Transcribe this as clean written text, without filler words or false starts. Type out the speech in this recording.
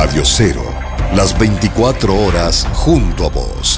Radio Cero, las 24 horas junto a vos.